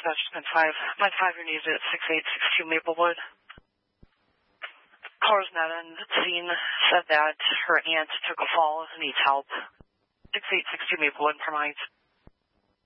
Dispatch, spent 5. My 5-year needs it at 6862 Maplewood. Caller's not on scene, said that her aunt took a fall and needs help. 6862 Maplewood, Permite.